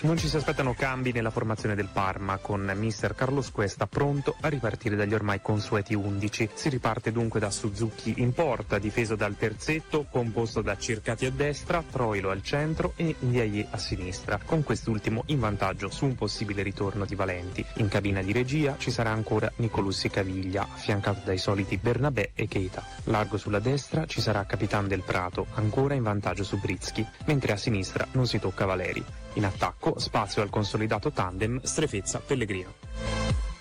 Non ci si aspettano cambi nella formazione del Parma, con mister Carlos Cuesta pronto a ripartire dagli ormai consueti 11. Si riparte dunque da Suzuki in porta, difeso dal terzetto, composto da Circati a destra, Troilo al centro e Ndiaye a sinistra, con quest'ultimo in vantaggio su un possibile ritorno di Valenti. In cabina di regia ci sarà ancora Nicolussi Caviglia, affiancato dai soliti Bernabé e Keita. Largo sulla destra ci sarà Capitan del Prato, ancora in vantaggio su Brizzi, mentre a sinistra non si tocca Valeri. In attacco spazio al consolidato tandem Strefezza-Pellegrino.